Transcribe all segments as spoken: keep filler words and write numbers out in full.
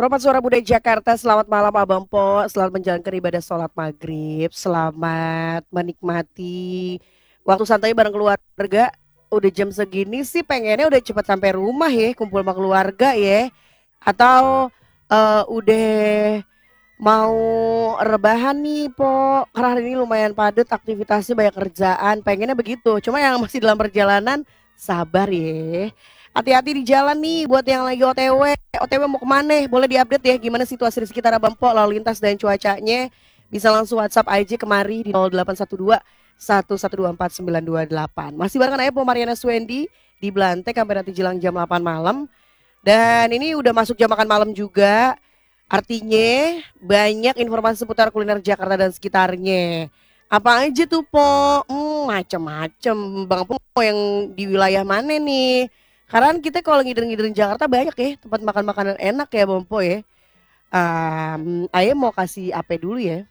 Perempat Suara Muda Jakarta, selamat malam Abang Po, selamat menjalankan ibadah sholat maghrib, selamat menikmati waktu santai bareng keluarga. Udah jam segini sih pengennya udah cepet sampai rumah ya, kumpul sama keluarga ya. Atau eh, udah mau rebahan nih Po, karena hari ini lumayan padat, aktivitasnya banyak kerjaan, pengennya begitu. Cuma yang masih dalam perjalanan, sabar ya. Hati-hati di jalan nih buat yang lagi O T W. O T W mau kemana? Boleh diupdate ya gimana situasi di sekitar Abang Po, lalu lintas dan cuacanya. Bisa langsung WhatsApp aja kemari di nol delapan satu dua satu satu dua empat sembilan dua delapan. Masih barengan aja Po Mariana Swendi di Blantek sampai nanti jelang jam delapan malam. Dan ini udah masuk jam makan malam juga. Artinya banyak informasi seputar kuliner Jakarta dan sekitarnya. Apa aja tuh Po? Hmm, macem-macem. Bang Po yang di wilayah mana nih? Karena kita kalau ngider-ngiderin Jakarta banyak ya tempat makan makanan enak ya Bang Po ya. Um, Ayah mau kasih apa dulu ya?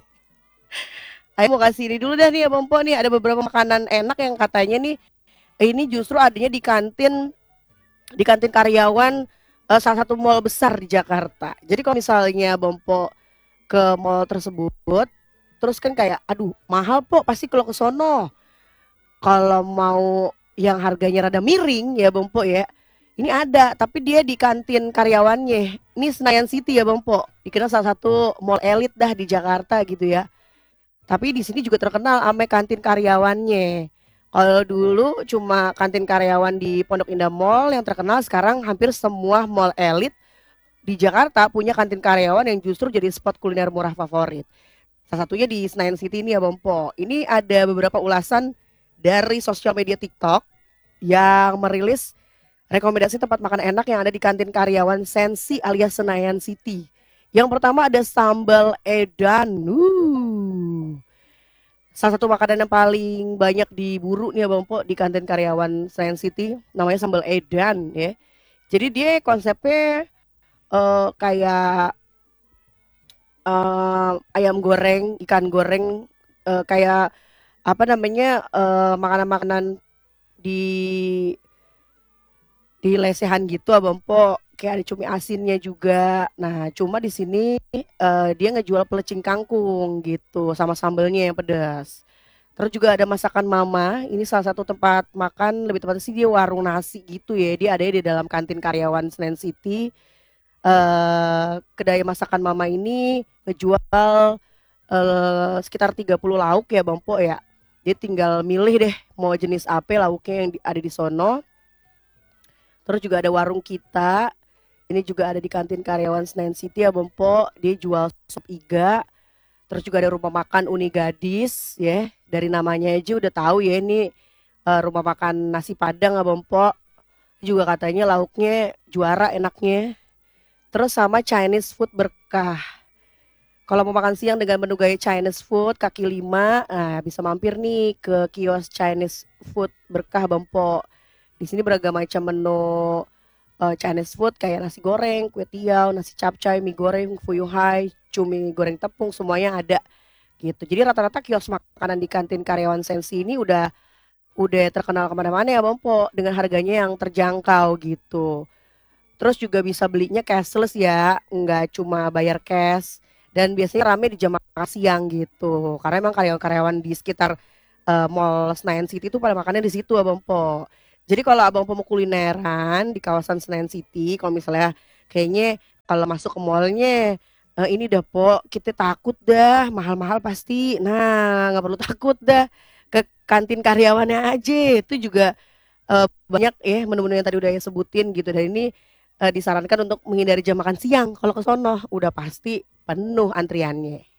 Ayah mau kasih ini dulu dah nih ya Bang Po nih. Ada beberapa makanan enak yang katanya nih ini justru adanya di kantin di kantin karyawan eh, salah satu mall besar di Jakarta. Jadi kalau misalnya Bang Po ke mall tersebut, terus kan kayak, aduh mahal Po pasti kalau ke sono. Kalau mau yang harganya rada miring ya Bang Po ya, ini ada, tapi dia di kantin karyawannya. Ini Senayan City ya Bang Po, dikenal salah satu mall elit dah di Jakarta gitu ya. Tapi di sini juga terkenal ame kantin karyawannya. Kalau dulu cuma kantin karyawan di Pondok Indah Mall yang terkenal, sekarang hampir semua mall elit di Jakarta punya kantin karyawan yang justru jadi spot kuliner murah favorit. Salah satunya di Senayan City ini ya Bang Po. Ini ada beberapa ulasan dari sosial media TikTok yang merilis rekomendasi tempat makan enak yang ada di kantin karyawan Sensi alias Senayan City. Yang pertama ada sambal edan. Uh. Salah satu makanan yang paling banyak diburu nih ya Bang Po di kantin karyawan Senayan City namanya sambal edan ya. Jadi dia konsepnya eh, kayak eh, ayam goreng, ikan goreng eh, kayak apa namanya eh, makanan-makanan di di lesehan gitu Abang Po, kayak ada cumi asinnya juga. Nah, cuma di sini eh, dia ngejual pelecing kangkung gitu sama sambelnya yang pedas. Terus juga ada masakan mama. Ini salah satu tempat makan, lebih tepatnya sih dia warung nasi gitu ya. Dia ada di dalam kantin karyawan Senen City. Eh kedai masakan mama ini ngejual eh, sekitar tiga puluh lauk ya Bang Po ya. Dia tinggal milih deh mau jenis apa lauknya yang di- ada di sono. Terus juga ada warung kita. Ini juga ada di kantin karyawan Senen City ya Bang Po. Dia jual sop iga. Terus juga ada rumah makan Uni Gadis ya. Dari namanya aja udah tahu ya ini eh, rumah makan nasi Padang ya Bang Po. Juga katanya lauknya juara enaknya. Terus sama Chinese food berkah. Kalau mau makan siang dengan menu gaya Chinese food kaki lima, nah bisa mampir nih ke kios Chinese food berkah Bang Po. Di sini beragam macam menu eh, Chinese food kayak nasi goreng, kue tiaw, nasi capcay, mie goreng, fuyung hai, cumi goreng tepung semuanya ada gitu. Jadi rata-rata kios makanan di kantin karyawan Sensi ini udah udah terkenal kemana-mana ya Bang Po dengan harganya yang terjangkau gitu. Terus juga bisa belinya cashless ya, nggak cuma bayar cash. Dan biasanya rame di jam makan siang gitu. Karena emang karyawan-karyawan di sekitar eh, Mall Senayan City itu pada makannya di situ Abang Po. Jadi kalau Abang Po mau kulineran di kawasan Senayan City, kalau misalnya kayaknya kalau masuk ke mallnya eh, ini dah Po, kita takut dah mahal-mahal pasti. Nah, nggak perlu takut dah ke kantin karyawannya aja. Itu juga eh, banyak ya menu-menu yang tadi udah saya sebutin gitu. Dan ini eh, disarankan untuk menghindari jam makan siang. Kalau ke sono udah pasti penuh antriannya.